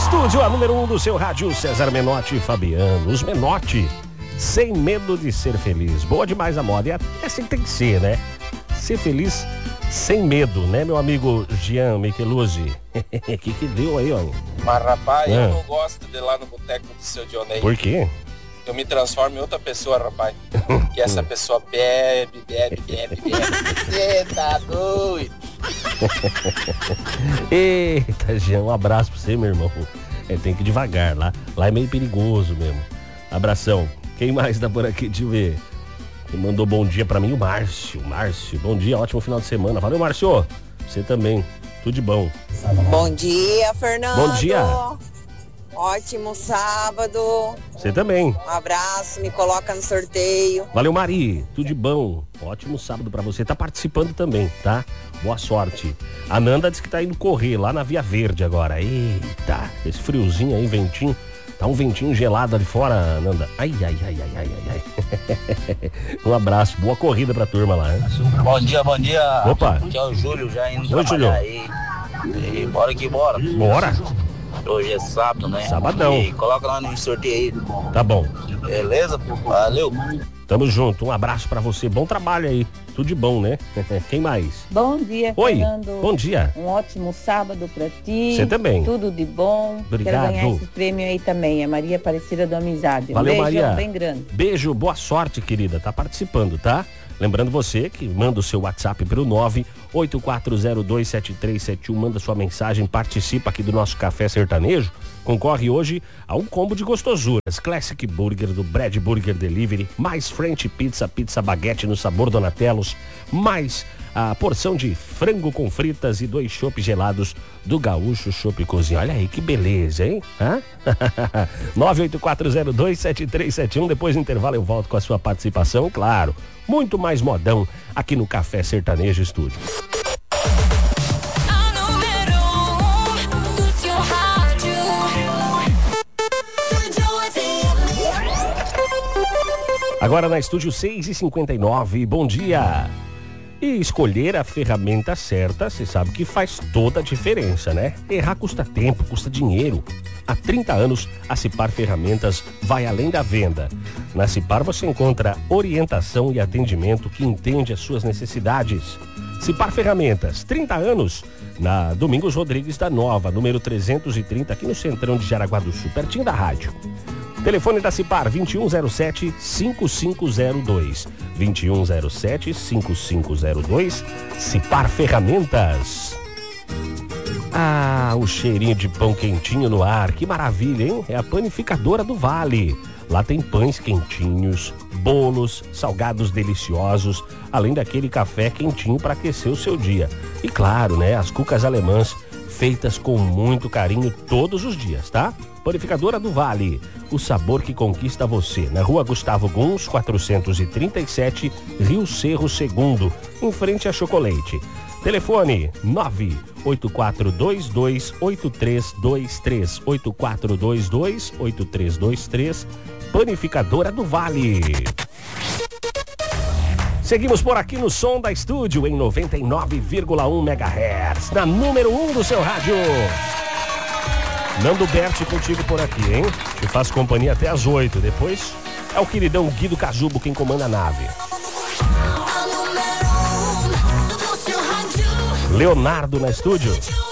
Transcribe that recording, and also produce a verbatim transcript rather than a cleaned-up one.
Estúdio, a número um do seu rádio, César Menotti e Fabiano. Os Menotti, sem medo de ser feliz. Boa demais a moda. E é assim que tem que ser, né? Ser feliz sem medo, né, meu amigo Jean Micheluzzi? O que que deu aí, ó? Mas, rapaz, ah. eu não gosto de ir lá no boteco do seu Dionei. Por quê? Eu me transformo em outra pessoa, rapaz. Que essa pessoa bebe, bebe, bebe, bebe. Você tá doido? Eita, Jean, um abraço pra você, meu irmão. É, tem que ir devagar lá. Lá é meio perigoso mesmo. Abração. Quem mais tá por aqui? Deixa eu ver. Quem mandou bom dia pra mim? O Márcio. Márcio, bom dia, ótimo final de semana. Valeu, Márcio. Você também. Tudo de bom. Bom dia, Fernando. Bom dia. Ótimo sábado. Você também. Um abraço, me coloca no sorteio. Valeu, Mari. Tudo de bom. Ótimo sábado pra você. Tá participando também, tá? Boa sorte. A Nanda disse que tá indo correr lá na Via Verde agora. Eita, esse friozinho aí, ventinho. Tá um ventinho gelado ali fora, Nanda. Ai, ai, ai, ai, ai, ai. Um abraço. Boa corrida pra turma lá, hein? Bom dia, bom dia. Opa. Aqui é o Júlio, já indo Oi, trabalhar Júlio. aí. E bora que bora. Bora. Hoje é sábado, né? Sabadão. E coloca lá no sorteio aí. Tá bom. Beleza? Valeu. Tamo junto. Um abraço pra você. Bom trabalho aí. Tudo de bom, né? Quem mais? Bom dia, Oi. Fernando. Bom dia. Um ótimo sábado pra ti. Você também. Tudo de bom. Obrigado. Quero ganhar esse prêmio aí também. A Maria Aparecida do Amizade. Valeu, um beijão Maria. bem grande. Beijo, boa sorte, querida. Tá participando, tá? Lembrando você que manda o seu WhatsApp pelo nove oito quatro zero dois sete três sete um, manda sua mensagem, participa aqui do nosso Café Sertanejo. Concorre hoje a um combo de gostosuras. Classic Burger do Brad Burger Delivery, mais French Pizza, pizza baguete no sabor Donatellos, mais a porção de frango com fritas e dois chopp gelados do Gaúcho Chopp Cozinha. Olha aí que beleza, hein? Hã? nove oito quatro zero dois sete três sete um. Depois do intervalo eu volto com a sua participação, claro. Muito mais modão aqui no Café Sertanejo Estúdio. Agora na Estúdio seis e cinquenta e nove, bom dia! E escolher a ferramenta certa, você sabe que faz toda a diferença, né? Errar custa tempo, custa dinheiro. Há trinta anos, a Cipar Ferramentas vai além da venda. Na Cipar você encontra orientação e atendimento que entende as suas necessidades. Cipar Ferramentas, trinta anos, na Domingos Rodrigues da Nova, número trezentos e trinta, aqui no centrão de Jaraguá do Sul, pertinho da rádio. Telefone da Cipar, vinte e um zero sete, cinco cinco zero dois. vinte e um zero sete, cinco cinco zero dois. Cipar Ferramentas. Ah, o cheirinho de pão quentinho no ar, que maravilha, hein? É a Panificadora do Vale. Lá tem pães quentinhos, bolos, salgados deliciosos, além daquele café quentinho para aquecer o seu dia. E claro, né, as cucas alemãs, feitas com muito carinho todos os dias, tá? Panificadora do Vale, o sabor que conquista você. Na Rua Gustavo Guns, quatrocentos e trinta e sete, Rio Cerro Segundo, em frente a Chocolate. Telefone nove oito quatro dois dois oito três dois três, oito quatro dois dois oito três dois três, Panificadora do Vale. Seguimos por aqui no Som da Estúdio, em noventa e nove vírgula um megahertz, na número um do seu rádio. Nando Berti contigo por aqui, hein? Te faço companhia até às oito. Depois é o queridão Guido Cajubo quem comanda a nave. Leonardo na Estúdio.